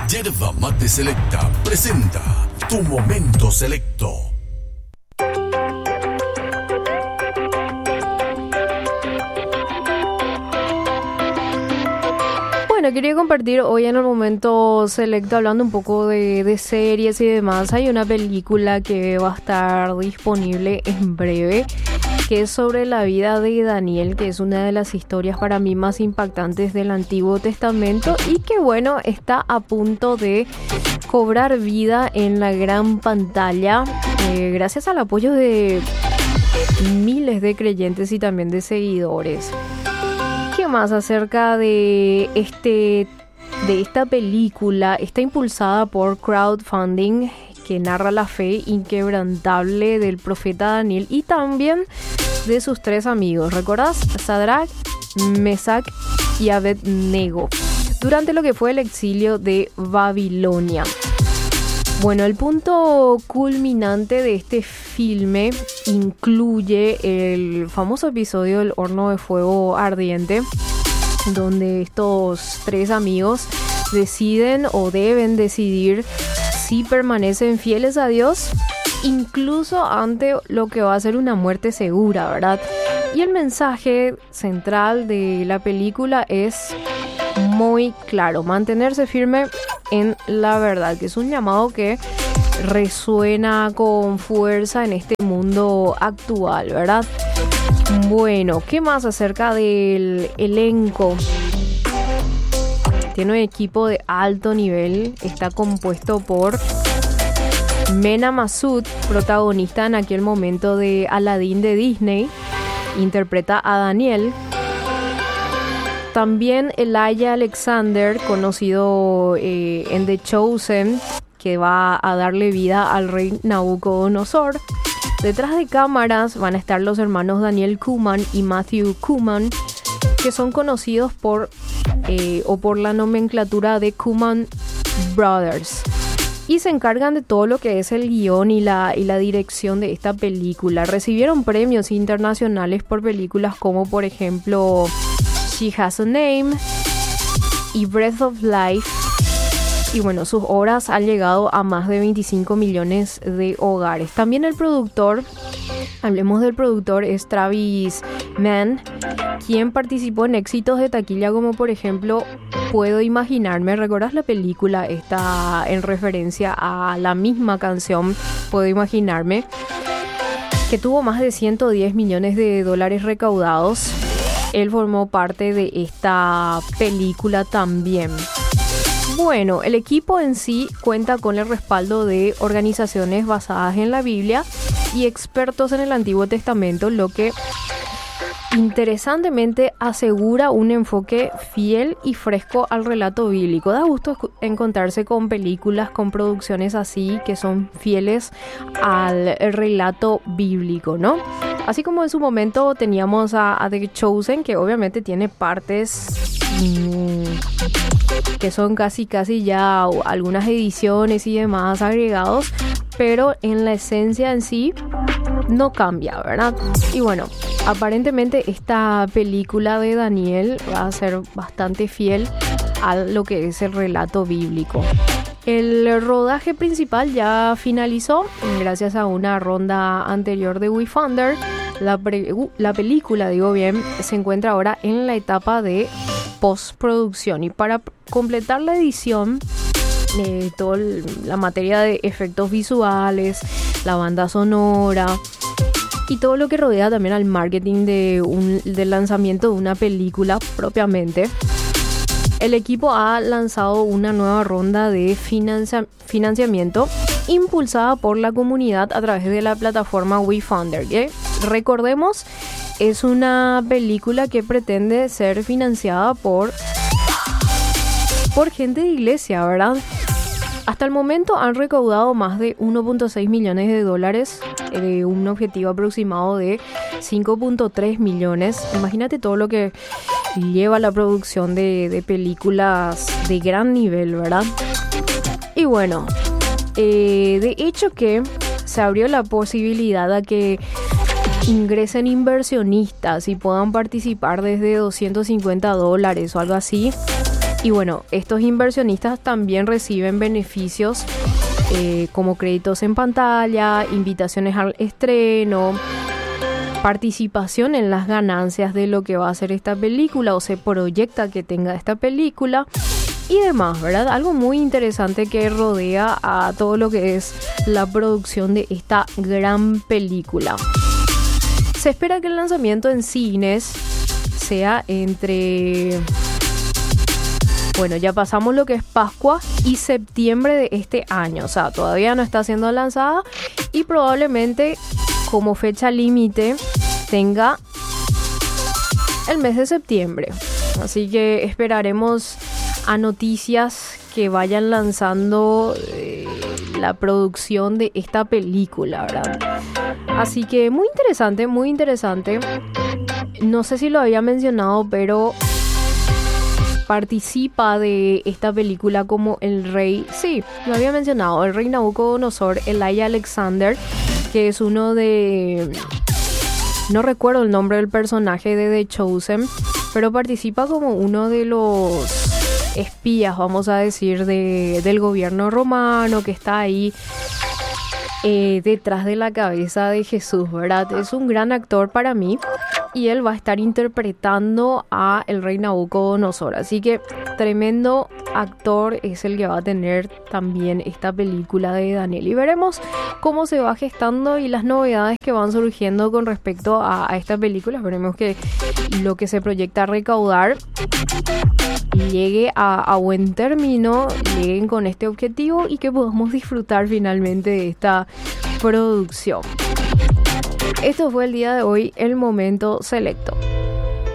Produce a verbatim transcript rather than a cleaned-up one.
Yerba Mate Selecta presenta Tu Momento Selecto. Bueno, quería compartir hoy en el momento selecto, hablando un poco de, de series y demás. Hay una película que va a estar disponible en breve, que es sobre la vida de Daniel, que es una de las historias para mí más impactantes del Antiguo Testamento y que, bueno, está a punto de cobrar vida en la gran pantalla, eh, gracias al apoyo de miles de creyentes y también de seguidores. ¿Qué más acerca de este de esta película? Está impulsada por crowdfunding, que narra la fe inquebrantable del profeta Daniel y también de sus tres amigos. ¿Recordás? Sadrach, Mesach y Abednego, durante lo que fue el exilio de Babilonia. Bueno, el punto culminante de este filme incluye el famoso episodio del horno de fuego ardiente, donde estos tres amigos deciden o deben decidir si permanecen fieles a Dios, incluso ante lo que va a ser una muerte segura, ¿verdad? Y el mensaje central de la película es muy claro: mantenerse firme en la verdad, que es un llamado que resuena con fuerza en este mundo actual, ¿verdad? Bueno, ¿qué más acerca del elenco? Tiene un equipo de alto nivel, está compuesto por Mena Massoud, protagonista en aquel momento de Aladdin de Disney, interpreta a Daniel. También Elijah Alexander, conocido eh, en The Chosen, que va a darle vida al rey Nabucodonosor. Detrás de cámaras van a estar los hermanos Daniel Kuman y Matthew Kuman, que son conocidos por eh, o por la nomenclatura de Kuman Brothers, y se encargan de todo lo que es el guión y la, y la dirección de esta película. Recibieron premios internacionales por películas como, por ejemplo, She Has a Name y Breath of Life. Y bueno, sus obras han llegado a más de veinticinco millones de hogares. También el productor, hablemos del productor, es Travis Mann, quien participó en éxitos de taquilla como, por ejemplo, Puedo Imaginarme. ¿Recordás la película? Está en referencia a la misma canción, Puedo Imaginarme, que tuvo más de ciento diez millones de dólares recaudados. Él formó parte de esta película también. Bueno, el equipo en sí cuenta con el respaldo de organizaciones basadas en la Biblia y expertos en el Antiguo Testamento, lo que interesantemente asegura un enfoque fiel y fresco al relato bíblico. Da gusto encontrarse con películas con producciones así, que son fieles al relato bíblico, ¿no? Así como en su momento teníamos a, a The Chosen, que obviamente tiene partes mmm, que son casi casi ya algunas ediciones y demás agregados, pero en la esencia en sí no cambia, ¿verdad? Y bueno, aparentemente esta película de Daniel va a ser bastante fiel a lo que es el relato bíblico. El rodaje principal ya finalizó gracias a una ronda anterior de WeFunder. La, pre- la película, digo bien, se encuentra ahora en la etapa de postproducción, y para completar la edición, eh, toda la materia de efectos visuales, la banda sonora y todo lo que rodea también al marketing de un, del lanzamiento de una película propiamente, el equipo ha lanzado una nueva ronda de financia, financiamiento impulsada por la comunidad a través de la plataforma WeFunder, que, recordemos, es una película que pretende ser financiada por, por gente de iglesia, ¿verdad? Hasta el momento han recaudado más de uno punto seis millones de dólares de un objetivo aproximado de cinco punto tres millones. Imagínate todo lo que lleva la producción de, de películas de gran nivel, ¿verdad? Y bueno, eh, de hecho que se abrió la posibilidad a que ingresen inversionistas y puedan participar desde doscientos cincuenta dólares o algo así. Y bueno, estos inversionistas también reciben beneficios eh, como créditos en pantalla, invitaciones al estreno, participación en las ganancias de lo que va a ser esta película o se proyecta que tenga esta película y demás, ¿verdad? Algo muy interesante que rodea a todo lo que es la producción de esta gran película. Se espera que el lanzamiento en cines sea entre... Bueno, ya pasamos lo que es Pascua y septiembre de este año. O sea, todavía no está siendo lanzada y probablemente como fecha límite tenga el mes de septiembre. Así que esperaremos a noticias que vayan lanzando eh, la producción de esta película, ¿verdad? Así que muy interesante, muy interesante. No sé si lo había mencionado, pero participa de esta película como el rey, sí, lo había mencionado, el rey Nabucodonosor, Elijah Alexander, que es uno de, no recuerdo el nombre del personaje de The Chosen, pero participa como uno de los espías, vamos a decir, de, del gobierno romano que está ahí eh, detrás de la cabeza de Jesús, ¿verdad? Es un gran actor para mí. Y él va a estar interpretando a el rey Nabucodonosor. Así que tremendo actor es el que va a tener también esta película de Daniel. Y veremos cómo se va gestando y las novedades que van surgiendo con respecto a, a esta película. Esperemos que lo que se proyecta recaudar llegue a, a buen término, lleguen con este objetivo y que podamos disfrutar finalmente de esta producción. Esto fue el día de hoy, el momento selecto.